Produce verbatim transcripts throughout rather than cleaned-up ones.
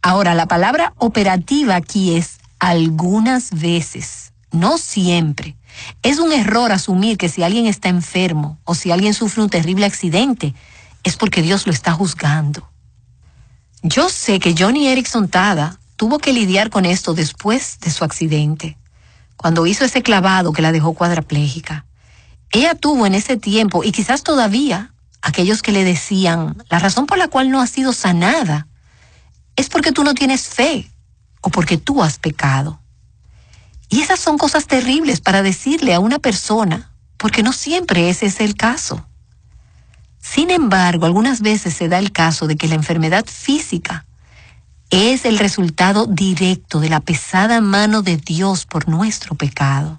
Ahora, la palabra operativa aquí es algunas veces, no siempre. Es un error asumir que si alguien está enfermo o si alguien sufre un terrible accidente, es porque Dios lo está juzgando. Yo sé que Joni Eareckson Tada tuvo que lidiar con esto después de su accidente, cuando hizo ese clavado que la dejó cuadraplégica. Ella tuvo en ese tiempo, y quizás todavía, aquellos que le decían, la razón por la cual no has sido sanada es porque tú no tienes fe o porque tú has pecado. Y esas son cosas terribles para decirle a una persona, porque no siempre ese es el caso. Sin embargo, algunas veces se da el caso de que la enfermedad física es el resultado directo de la pesada mano de Dios por nuestro pecado.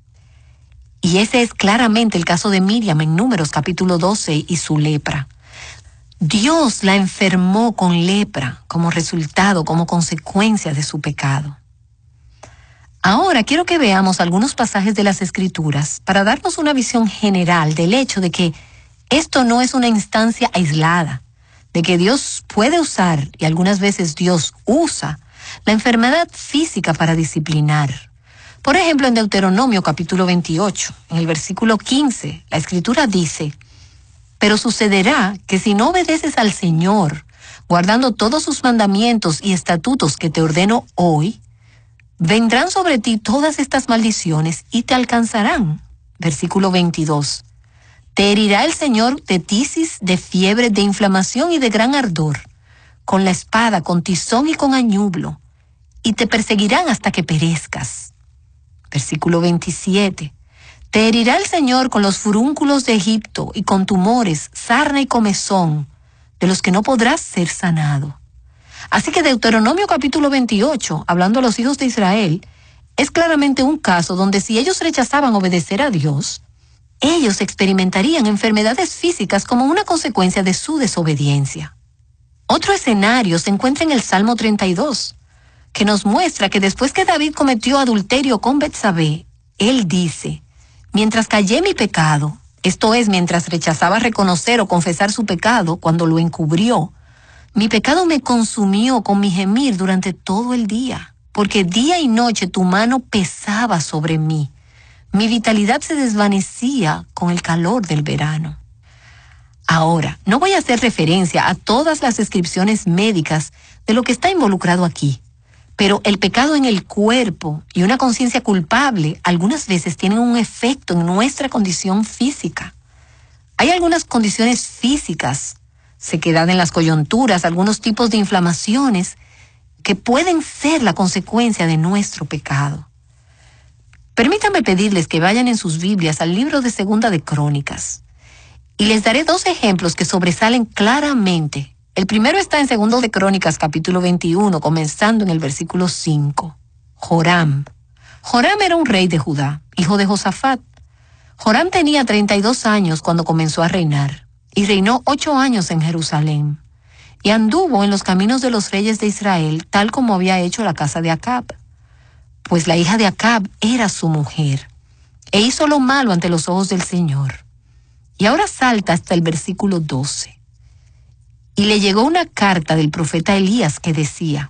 Y ese es claramente el caso de Miriam en Números capítulo doce y su lepra. Dios la enfermó con lepra como resultado, como consecuencia de su pecado. Ahora quiero que veamos algunos pasajes de las Escrituras para darnos una visión general del hecho de que esto no es una instancia aislada, de que Dios puede usar, y algunas veces Dios usa, la enfermedad física para disciplinar. Por ejemplo, en Deuteronomio capítulo veintiocho, en el versículo quince, la Escritura dice: pero sucederá que si no obedeces al Señor, guardando todos sus mandamientos y estatutos que te ordeno hoy, vendrán sobre ti todas estas maldiciones y te alcanzarán. Versículo veintidós. Te herirá el Señor de tisis, de fiebre, de inflamación y de gran ardor, con la espada, con tizón y con añublo, y te perseguirán hasta que perezcas. Versículo veintisiete. Te herirá el Señor con los furúnculos de Egipto y con tumores, sarna y comezón, de los que no podrás ser sanado. Así que Deuteronomio capítulo veintiocho, hablando a los hijos de Israel, es claramente un caso donde si ellos rechazaban obedecer a Dios, ellos experimentarían enfermedades físicas como una consecuencia de su desobediencia. Otro escenario se encuentra en el Salmo treinta y dos, que nos muestra que después que David cometió adulterio con Betsabé, él dice: mientras callé mi pecado, esto es, mientras rechazaba reconocer o confesar su pecado cuando lo encubrió, mi pecado me consumió con mi gemir durante todo el día, porque día y noche tu mano pesaba sobre mí. Mi vitalidad se desvanecía con el calor del verano. Ahora, no voy a hacer referencia a todas las descripciones médicas de lo que está involucrado aquí, pero el pecado en el cuerpo y una conciencia culpable algunas veces tienen un efecto en nuestra condición física. Hay algunas condiciones físicas, sequedad en las coyunturas, algunos tipos de inflamaciones que pueden ser la consecuencia de nuestro pecado. Permítanme pedirles que vayan en sus Biblias al libro de Segunda de Crónicas y les daré dos ejemplos que sobresalen claramente. El primero está en Segundo de Crónicas, capítulo veintiuno, comenzando en el versículo cinco. Joram. Joram era un rey de Judá, hijo de Josafat. Joram tenía treinta y dos años cuando comenzó a reinar, y reinó ocho años en Jerusalén. Y anduvo en los caminos de los reyes de Israel, tal como había hecho la casa de Acab. Pues la hija de Acab era su mujer, e hizo lo malo ante los ojos del Señor. Y ahora salta hasta el versículo doce. Y le llegó una carta del profeta Elías que decía: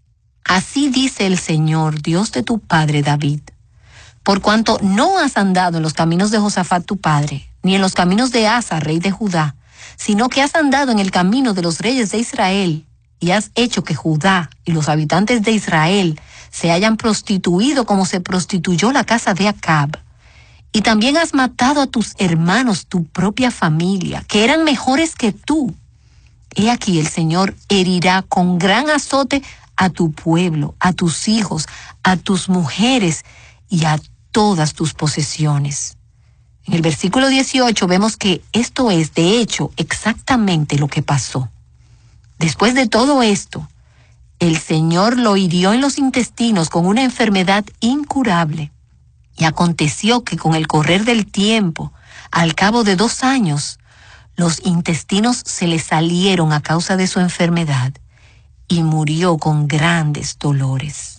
así dice el Señor, Dios de tu padre David, por cuanto no has andado en los caminos de Josafat tu padre, ni en los caminos de Asa, rey de Judá, sino que has andado en el camino de los reyes de Israel, y has hecho que Judá y los habitantes de Israel se hayan prostituido como se prostituyó la casa de Acab, y también has matado a tus hermanos, tu propia familia, que eran mejores que tú. He aquí el Señor herirá con gran azote a tu pueblo, a tus hijos, a tus mujeres y a todas tus posesiones. En el versículo dieciocho vemos que esto es, de hecho, exactamente lo que pasó. Después de todo esto, el Señor lo hirió en los intestinos con una enfermedad incurable. Y aconteció que con el correr del tiempo, al cabo de dos años, los intestinos se le salieron a causa de su enfermedad y murió con grandes dolores.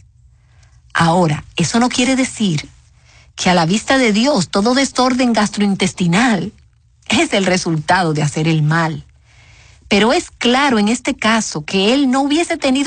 Ahora, eso no quiere decir que a la vista de Dios todo desorden gastrointestinal es el resultado de hacer el mal. Pero es claro en este caso que él no hubiese tenido